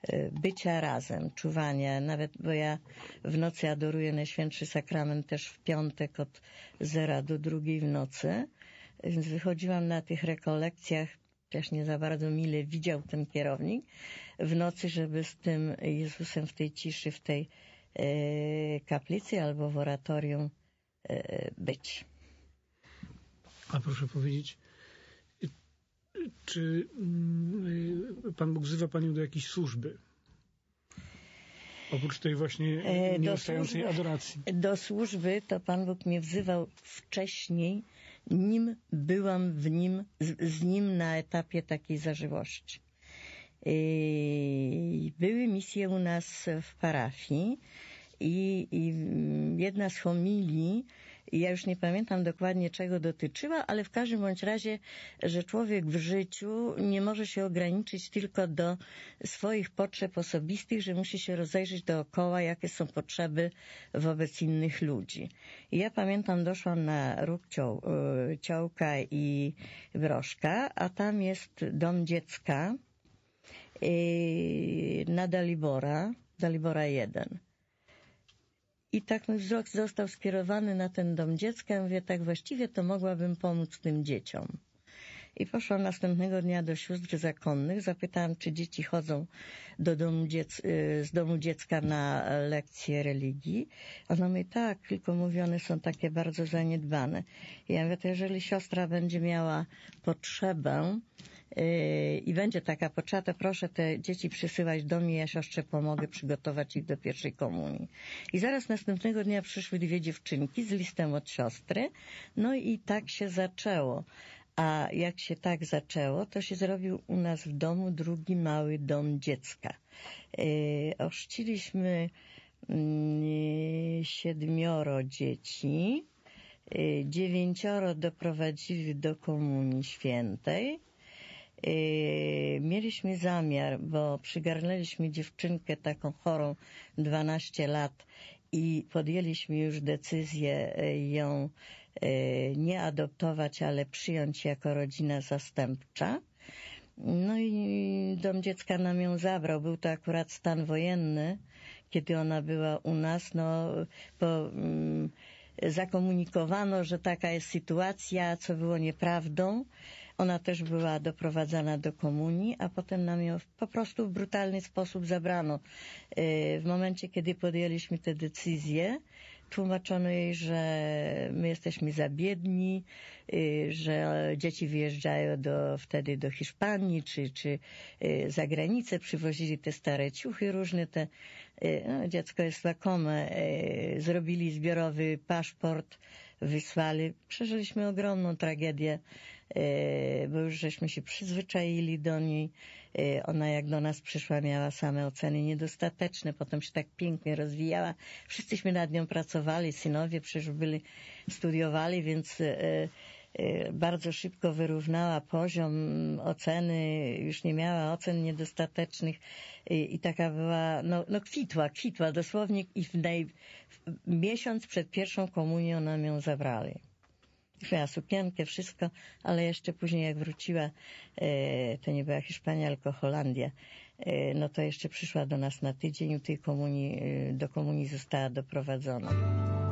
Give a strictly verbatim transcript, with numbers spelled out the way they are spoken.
bycia razem, czuwania, nawet, bo ja w nocy adoruję Najświętszy Sakrament też w piątek od zera do drugiej w nocy, więc wychodziłam na tych rekolekcjach, też nie za bardzo mile widział ten kierownik, w nocy, żeby z tym Jezusem w tej ciszy, w tej e, kaplicy albo w oratorium e, być. A proszę powiedzieć, czy Pan Bóg wzywa Panią do jakiejś służby? Oprócz tej właśnie nieustającej do służby, adoracji. Do służby to Pan Bóg mnie wzywał wcześniej, nim byłam w nim, z, z Nim na etapie takiej zażyłości. Były misje u nas w parafii i, i jedna z homilii, ja już nie pamiętam dokładnie czego dotyczyła, ale w każdym bądź razie, że człowiek w życiu nie może się ograniczyć tylko do swoich potrzeb osobistych, że musi się rozejrzeć dookoła, jakie są potrzeby wobec innych ludzi. I ja pamiętam, doszłam na róg Cio, Ciołka i Broszka, a tam jest dom dziecka na Dalibora, Dalibora jeden. I tak mój wzrok został skierowany na ten dom dziecka. Ja mówię, tak właściwie to mogłabym pomóc tym dzieciom. I poszłam następnego dnia do sióstr zakonnych, zapytałam, czy dzieci chodzą do domu dziec- z domu dziecka na lekcje religii. Ona mówi, tak, tylko mówi, one są takie bardzo zaniedbane. I ja mówię, to jeżeli siostra będzie miała potrzebę yy, i będzie taka potrzeba, to proszę te dzieci przysyłać do mnie, ja siostrze pomogę przygotować ich do pierwszej komunii. I zaraz następnego dnia przyszły dwie dziewczynki z listem od siostry, no i tak się zaczęło. A jak się tak zaczęło, to się zrobił u nas w domu drugi mały dom dziecka. Yy, ochrzciliśmy yy, siedmioro dzieci, yy, dziewięcioro doprowadzili do Komunii Świętej. Yy, mieliśmy zamiar, bo przygarnęliśmy dziewczynkę taką chorą, dwanaście lat, i podjęliśmy już decyzję ją nie adoptować, ale przyjąć jako rodzina zastępcza. No i dom dziecka nam ją zabrał. Był to akurat stan wojenny, kiedy ona była u nas. No, bo mm, zakomunikowano, że taka jest sytuacja, co było nieprawdą. Ona też była doprowadzana do komunii, a potem nam ją po prostu w brutalny sposób zabrano. W momencie, kiedy podjęliśmy tę decyzję, tłumaczono jej, że my jesteśmy za biedni, że dzieci wyjeżdżają do, wtedy do Hiszpanii, czy, czy za granicę, przywozili te stare ciuchy różne, te, no, dziecko jest łakome, zrobili zbiorowy paszport, wysłali. Przeżyliśmy ogromną tragedię, bo już żeśmy się przyzwyczaili do niej. Ona jak do nas przyszła, miała same oceny niedostateczne, potem się tak pięknie rozwijała. Wszyscyśmy nad nią pracowali, synowie przecież byli, studiowali, więc bardzo szybko wyrównała poziom oceny, już nie miała ocen niedostatecznych i, i taka była, no, no kwitła, kwitła dosłownie i w, naj, w miesiąc przed pierwszą komunią nam ją zabrali. Miała sukienkę, wszystko, ale jeszcze później jak wróciła, e, to nie była Hiszpania, tylko Holandia, e, no to jeszcze przyszła do nas na tydzień, tej komunii, e, do komunii została doprowadzona.